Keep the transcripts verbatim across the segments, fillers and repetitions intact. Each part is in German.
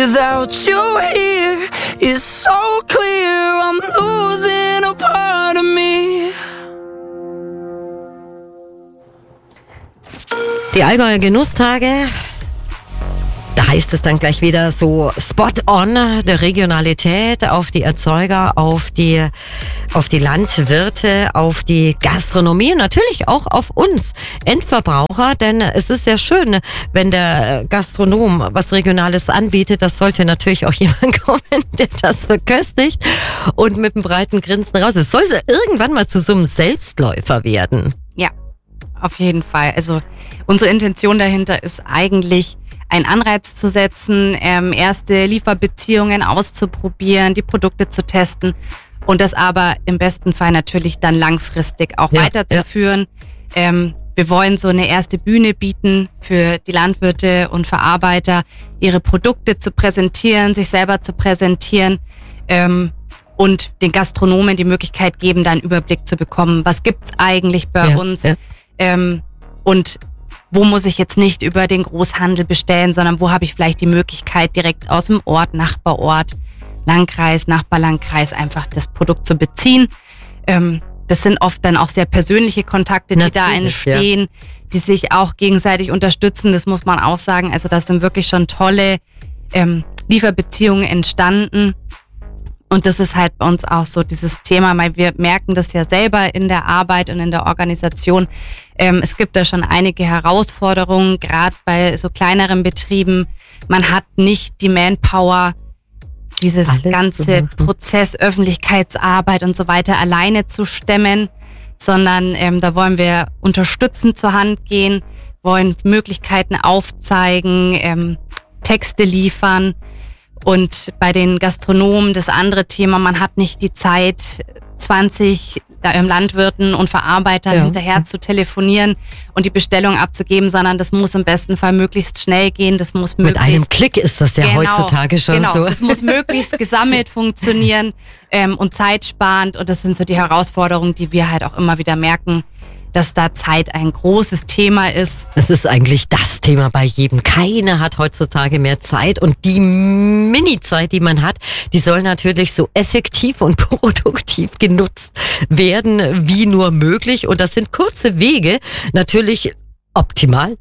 Without you here, it's so clear I'm losing a part of me. Die Allgäuer Genusstage, da heißt es dann gleich wieder so spot on der Regionalität auf die Erzeuger, auf die, auf die Landwirte, auf die Gastronomie und natürlich auch auf uns Endverbraucher, denn es ist sehr schön, wenn der Gastronom was Regionales anbietet. Das sollte natürlich auch jemand kommen, der das verköstigt und mit einem breiten Grinsen raus. Es soll irgendwann mal zu so einem Selbstläufer werden. Ja, auf jeden Fall. Also unsere Intention dahinter ist eigentlich, einen Anreiz zu setzen, ähm, erste Lieferbeziehungen auszuprobieren, die Produkte zu testen und das aber im besten Fall natürlich dann langfristig auch ja, weiterzuführen. Ja. Ähm, wir wollen so eine erste Bühne bieten für die Landwirte und Verarbeiter, ihre Produkte zu präsentieren, sich selber zu präsentieren ähm, und den Gastronomen die Möglichkeit geben, da einen Überblick zu bekommen, was gibt's eigentlich bei ja, uns ja. Ähm, und wo muss ich jetzt nicht über den Großhandel bestellen, sondern wo habe ich vielleicht die Möglichkeit, direkt aus dem Ort, Nachbarort, Landkreis, Nachbarlandkreis einfach das Produkt zu beziehen. Ähm, das sind oft dann auch sehr persönliche Kontakte, die Natürlich, da entstehen, ja. die sich auch gegenseitig unterstützen, das muss man auch sagen. Also das sind wirklich schon tolle ähm, Lieferbeziehungen entstanden. Und das ist halt bei uns auch so dieses Thema, weil wir merken das ja selber in der Arbeit und in der Organisation. Ähm, es gibt da schon einige Herausforderungen, gerade bei so kleineren Betrieben. Man hat nicht die Manpower, dieses Alles ganze Prozess, Öffentlichkeitsarbeit und so weiter alleine zu stemmen, sondern ähm, da wollen wir unterstützend zur Hand gehen, wollen Möglichkeiten aufzeigen, ähm, Texte liefern. Und bei den Gastronomen das andere Thema, man hat nicht die Zeit, zwanzig Landwirten und Verarbeitern ja. hinterher zu telefonieren und die Bestellung abzugeben, sondern das muss im besten Fall möglichst schnell gehen. Das muss Mit einem Klick ist das ja genau, heutzutage schon genau, so. Das muss möglichst gesammelt funktionieren ähm, und zeitsparend. Und das sind so die Herausforderungen, die wir halt auch immer wieder merken, dass da Zeit ein großes Thema ist. Das ist eigentlich das Thema bei jedem. Keiner hat heutzutage mehr Zeit und die Mini-Zeit, die man hat, die soll natürlich so effektiv und produktiv genutzt werden, wie nur möglich. Und das sind kurze Wege natürlich optimal.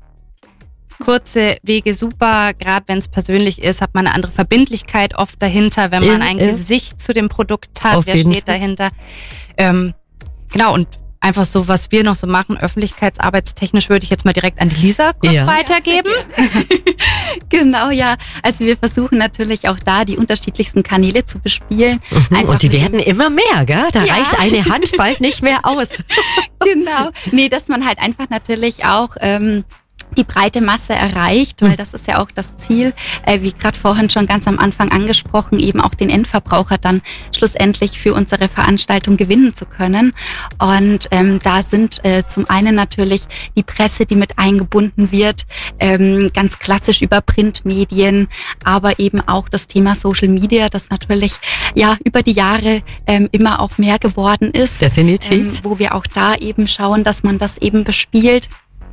Kurze Wege super, gerade wenn es persönlich ist, hat man eine andere Verbindlichkeit oft dahinter, wenn man ein äh, Gesicht zu dem Produkt hat, wer steht dahinter. Ähm, genau, und einfach so, was wir noch so machen, öffentlichkeitsarbeitstechnisch, würde ich jetzt mal direkt an die Lisa kurz ja. weitergeben. Ja, genau, ja. Also wir versuchen natürlich auch da die unterschiedlichsten Kanäle zu bespielen. Mhm, und die werden immer mehr, gell? Da ja. reicht eine Hand bald nicht mehr aus. Genau. Nee, dass man halt einfach natürlich auch ähm, die breite Masse erreicht, weil das ist ja auch das Ziel, äh, wie gerade vorhin schon ganz am Anfang angesprochen, eben auch den Endverbraucher dann schlussendlich für unsere Veranstaltung gewinnen zu können. Und ähm, da sind äh, zum einen natürlich die Presse, die mit eingebunden wird, ähm, ganz klassisch über Printmedien, aber eben auch das Thema Social Media, das natürlich ja über die Jahre ähm, immer auch mehr geworden ist. Definitiv. Ähm, wo wir auch da eben schauen, dass man das eben bespielt.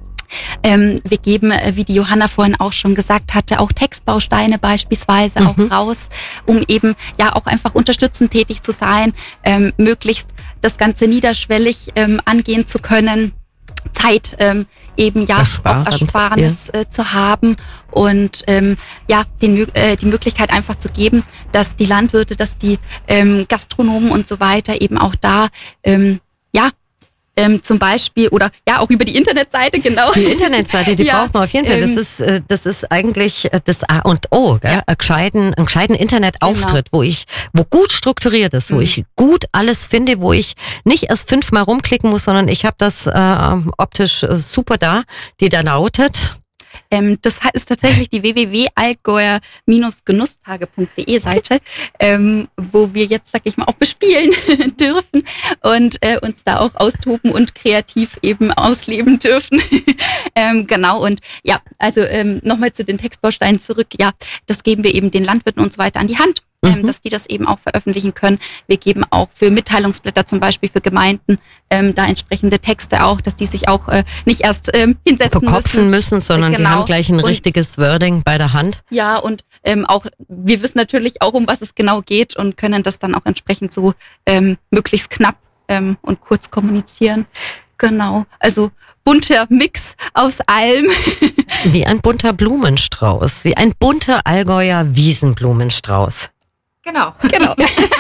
Ähm, wir geben, wie die Johanna vorhin auch schon gesagt hatte, auch Textbausteine beispielsweise mhm. auch raus, um eben ja auch einfach unterstützend tätig zu sein, ähm, möglichst das Ganze niederschwellig ähm, angehen zu können, Zeit ähm, eben ja auch Ersparnis ja. äh, zu haben und ähm, ja den, äh, die Möglichkeit einfach zu geben, dass die Landwirte, dass die ähm, Gastronomen und so weiter eben auch da ähm, ja Ähm, zum Beispiel oder ja auch über die Internetseite, genau. Die Internetseite, die ja, braucht man auf jeden Fall. Das ähm, ist äh, das ist eigentlich das A und O, gell? Ja. Ein gescheiten, ein gescheiten Internetauftritt, genau. wo ich, wo gut strukturiert ist, wo mhm. ich gut alles finde, wo ich nicht erst fünfmal rumklicken muss, sondern ich habe das äh, optisch äh, super da, die da lautet. Ähm, das ist tatsächlich die w w w punkt allgäuer Genusstage punkt de Seite, ähm, wo wir jetzt, sag ich mal, auch bespielen dürfen und äh, uns da auch austoben und kreativ eben ausleben dürfen. ähm, genau, und ja, also ähm, nochmal zu den Textbausteinen zurück. Ja, das geben wir eben den Landwirten und so weiter an die Hand. ähm, dass die das eben auch veröffentlichen können. Wir geben auch für Mitteilungsblätter zum Beispiel für Gemeinden ähm, da entsprechende Texte auch, dass die sich auch äh, nicht erst ähm, hinsetzen verkopfen müssen, müssen, sondern genau. die haben gleich ein Und, richtiges Wording bei der Hand. Ja, und ähm, auch wir wissen natürlich auch, um was es genau geht und können das dann auch entsprechend so ähm, möglichst knapp ähm, und kurz kommunizieren. Genau, also bunter Mix aus allem. Wie ein bunter Blumenstrauß, wie ein bunter Allgäuer Wiesenblumenstrauß. Genau. Genau.